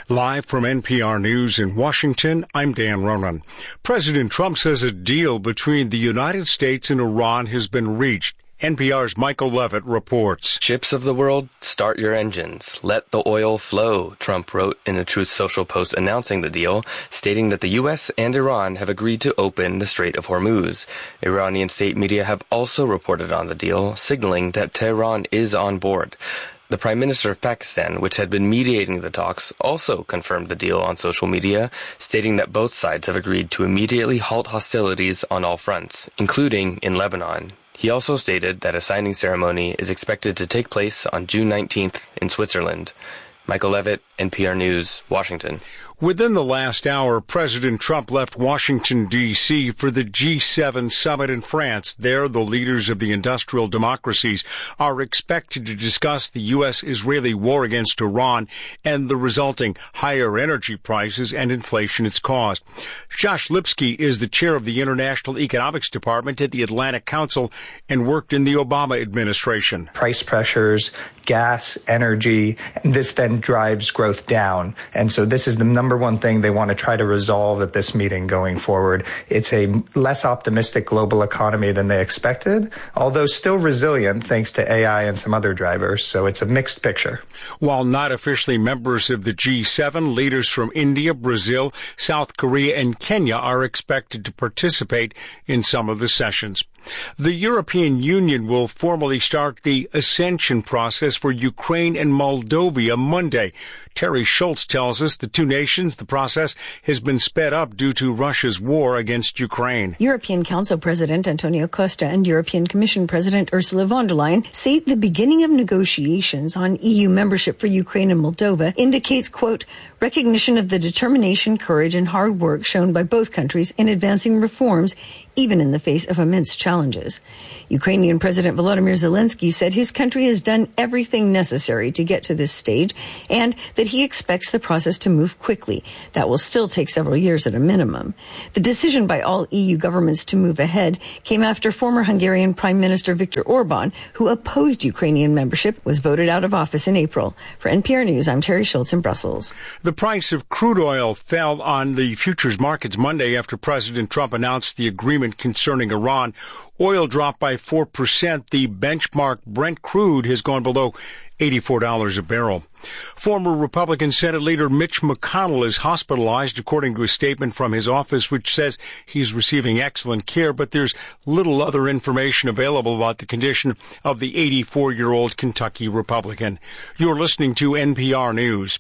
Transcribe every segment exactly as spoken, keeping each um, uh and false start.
Live from N P R News in Washington, I'm Dan Ronan. President Trump says a deal between the United States and Iran has been reached. N P R's Michael Levitt reports. Ships of the world, start your engines. Let the oil flow, Trump wrote in a Truth Social post announcing the deal, stating that the U S and Iran have agreed to open the Strait of Hormuz. Iranian state media have also reported on the deal, signaling that Tehran is on board. The Prime Minister of Pakistan, which had been mediating the talks, also confirmed the deal on social media, stating that both sides have agreed to immediately halt hostilities on all fronts, including in Lebanon. He also stated that a signing ceremony is expected to take place on June nineteenth in Switzerland. Michael Levitt, N P R News, Washington. Within the last hour, President Trump left Washington, D C for the G seven summit in France. There, the leaders of the industrial democracies are expected to discuss the U S-Israeli war against Iran and the resulting higher energy prices and inflation it's caused. Josh Lipsky is the chair of the International Economics Department at the Atlantic Council and worked in the Obama administration. Price pressures, gas, energy, and this then drives growth down. And so this is the number one thing they want to try to resolve at this meeting going forward. It's a less optimistic global economy than they expected, although still resilient thanks to A I and some other drivers. So it's a mixed picture. While not officially members of the G seven, leaders from India, Brazil, South Korea, and Kenya are expected to participate in some of the sessions. The European Union will formally start the accession process for Ukraine and Moldova Monday. Terry Schultz tells us the two nations, the process has been sped up due to Russia's war against Ukraine. European Council President Antonio Costa and European Commission President Ursula von der Leyen say the beginning of negotiations on E U membership for Ukraine and Moldova indicates, quote, recognition of the determination, courage, and hard work shown by both countries in advancing reforms, even in the face of immense challenges. Ukrainian President Volodymyr Zelensky said his country has done everything necessary to get to this stage and that he expects the process to move quickly. That will still take several years at a minimum. The decision by all E U governments to move ahead came after former Hungarian Prime Minister Viktor Orban, who opposed Ukrainian membership, was voted out of office in April. For N P R News, I'm Terry Schultz in Brussels. The price of crude oil fell on the futures markets Monday after President Trump announced the agreement concerning Iran. Oil dropped by four percent. The benchmark Brent crude has gone below eighty-four dollars a barrel. Former Republican Senate Leader Mitch McConnell is hospitalized, according to a statement from his office, which says he's receiving excellent care, but there's little other information available about the condition of the eighty-four-year-old Kentucky Republican. You're listening to N P R News.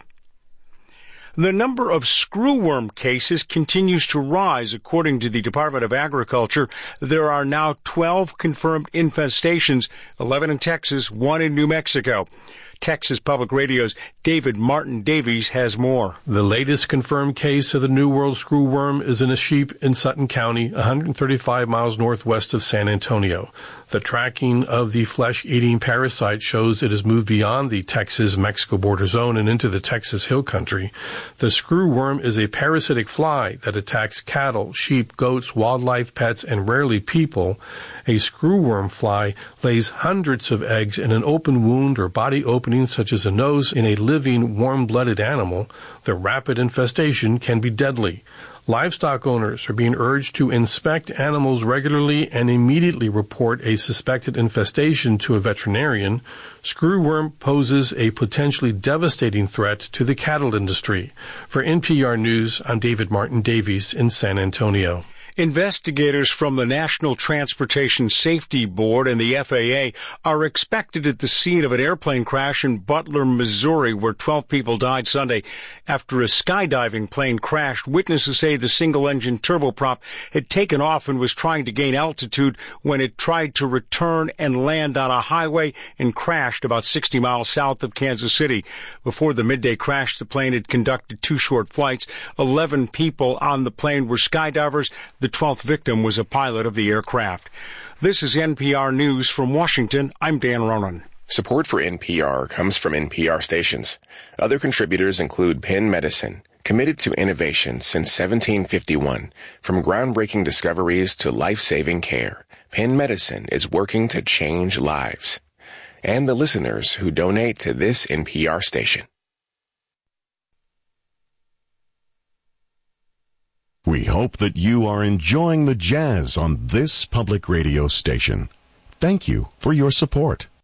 The number of screwworm cases continues to rise. According to the Department of Agriculture, there are now twelve confirmed infestations, eleven in Texas, one in New Mexico. Texas Public Radio's David Martin Davies has more. The latest confirmed case of the New World screwworm is in a sheep in Sutton County, one hundred thirty-five miles northwest of San Antonio. The tracking of the flesh-eating parasite shows it has moved beyond the Texas-Mexico border zone and into the Texas Hill Country. The screwworm is a parasitic fly that attacks cattle, sheep, goats, wildlife, pets, and rarely people. A screwworm fly lays hundreds of eggs in an open wound or body opening such as a nose in a living, warm-blooded animal. The rapid infestation can be deadly. Livestock owners are being urged to inspect animals regularly and immediately report a suspected infestation to a veterinarian. Screwworm poses a potentially devastating threat to the cattle industry. For N P R News, I'm David Martin Davies in San Antonio. Investigators from the National Transportation Safety Board and the F A A are expected at the scene of an airplane crash in Butler, Missouri, where twelve people died Sunday after a skydiving plane crashed. Witnesses say the single-engine turboprop had taken off and was trying to gain altitude when it tried to return and land on a highway and crashed about sixty miles south of Kansas City. Before the midday crash, the plane had conducted two short flights. Eleven people on the plane were skydivers. The twelfth victim was a pilot of the aircraft. This is N P R News from Washington. I'm Dan Ronan. Support for N P R comes from N P R stations. Other contributors include Penn Medicine, committed to innovation since seventeen fifty-one. From groundbreaking discoveries to life-saving care, Penn Medicine is working to change lives. And the listeners who donate to this N P R station. We hope that you are enjoying the jazz on this public radio station. Thank you for your support.